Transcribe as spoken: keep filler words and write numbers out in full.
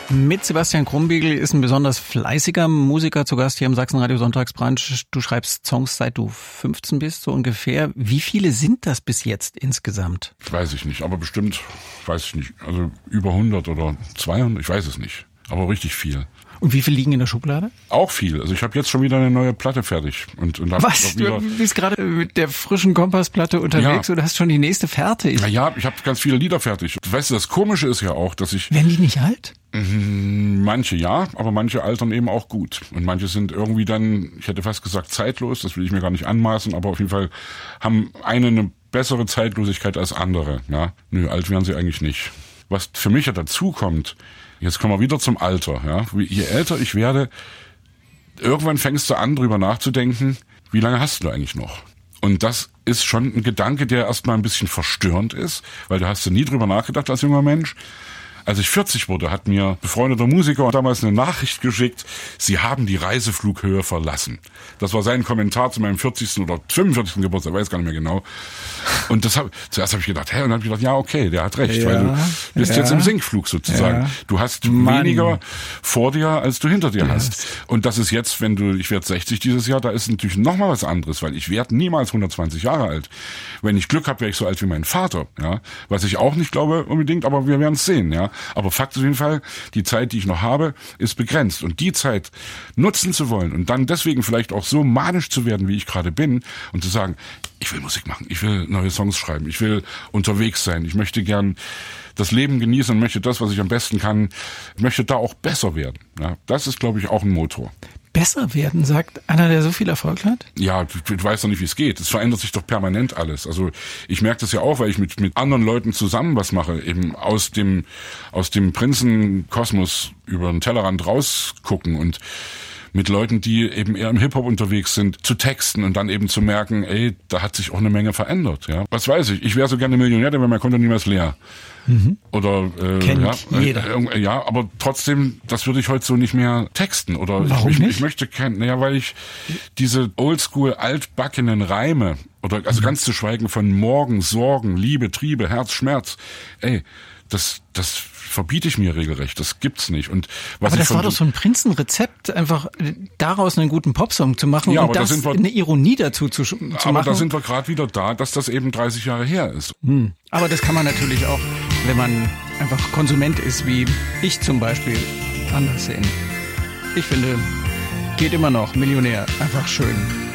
Mit Sebastian Krumbiegel ist ein besonders fleißiger Musiker zu Gast hier im Sachsenradio Sonntagsbrunch. Du schreibst Songs seit du fünfzehn bist, so ungefähr. Wie viele sind das bis jetzt insgesamt? Weiß ich nicht, aber bestimmt, weiß ich nicht, also über hundert oder zweihundert, ich weiß es nicht, aber richtig viel. Und wie viel liegen in der Schublade? Auch viel. Also ich habe jetzt schon wieder eine neue Platte fertig. Und, und hab Was? wieder Du bist gerade mit der frischen Kompassplatte unterwegs ja. und hast schon die nächste fertig. Na ja, ich habe ganz viele Lieder fertig. Weißt du, das Komische ist ja auch, dass ich... Werden die nicht alt? Manche ja, aber manche altern eben auch gut. Und manche sind irgendwie dann, ich hätte fast gesagt zeitlos, das will ich mir gar nicht anmaßen, aber auf jeden Fall haben eine eine bessere Zeitlosigkeit als andere. Ja? Nö, alt werden sie eigentlich nicht. Was für mich ja dazu kommt, jetzt kommen wir wieder zum Alter. Ja? Je älter ich werde, irgendwann fängst du an, drüber nachzudenken, wie lange hast du eigentlich noch? Und das ist schon ein Gedanke, der erstmal ein bisschen verstörend ist, weil da hast du nie drüber nachgedacht als junger Mensch. Als ich vierzig wurde, hat mir befreundeter Musiker damals eine Nachricht geschickt, sie haben die Reiseflughöhe verlassen. Das war sein Kommentar zu meinem vierzigsten oder fünfundvierzigsten Geburtstag, weiß gar nicht mehr genau. Und das hab, zuerst habe ich gedacht, hä, und dann habe ich gedacht, ja, okay, der hat recht, ja, weil du bist ja. jetzt im Sinkflug sozusagen. Ja. Du hast Mann. weniger vor dir, als du hinter dir yes. hast. Und das ist jetzt, wenn du, ich werde sechzig dieses Jahr, da ist natürlich noch mal was anderes, weil ich werde niemals hundertzwanzig Jahre alt. Wenn ich Glück habe, wäre ich so alt wie mein Vater, ja, was ich auch nicht glaube unbedingt, aber wir werden es sehen, ja. Aber Fakt ist auf jeden Fall, die Zeit, die ich noch habe, ist begrenzt. Und die Zeit nutzen zu wollen und dann deswegen vielleicht auch so manisch zu werden, wie ich gerade bin und zu sagen, ich will Musik machen, ich will neue Songs schreiben, ich will unterwegs sein, ich möchte gern das Leben genießen und möchte das, was ich am besten kann, ich möchte da auch besser werden. Ja, das ist, glaube ich, auch ein Motor. Besser werden, sagt einer, der so viel Erfolg hat? Ja, du, du weißt doch nicht, wie es geht. Es verändert sich doch permanent alles. Also ich merke das ja auch, weil ich mit mit anderen Leuten zusammen was mache, eben aus dem aus dem Prinzenkosmos über den Tellerrand rausgucken und mit Leuten, die eben eher im Hip-Hop unterwegs sind, zu texten und dann eben zu merken, ey, da hat sich auch eine Menge verändert. Ja, was weiß ich, ich wäre so gerne Millionär, denn mein Konto niemals leer. Mhm. Oder äh, Kennt ja, jeder. Äh, ja, aber trotzdem, das würde ich heute so nicht mehr texten. Oder Warum ich, nicht? ich möchte kein, naja, weil ich diese oldschool altbackenen Reime oder also mhm. ganz zu schweigen von Morgen, Sorgen, Liebe, Triebe, Herz, Schmerz, ey, das das verbiete ich mir regelrecht. Das gibt's nicht. Und was aber ich das war doch so ein Prinzenrezept, einfach daraus einen guten Popsong zu machen ja, und das da wir, eine Ironie dazu zu, zu aber machen. Aber da sind wir gerade wieder da, dass das eben dreißig Jahre her ist. Hm. Aber das kann man natürlich auch, wenn man einfach Konsument ist, wie ich zum Beispiel, anders sehen. Ich finde, geht immer noch Millionär, einfach schön.